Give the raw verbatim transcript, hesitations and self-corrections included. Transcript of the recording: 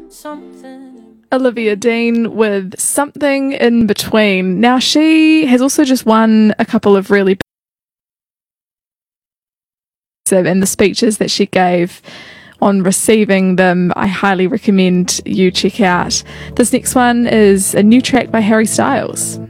something. Olivia Dean with Something in Between. Now, she has also just won a couple of really big, and the speeches that she gave on receiving them, I highly recommend you check out. This next one is a new track by Harry Styles.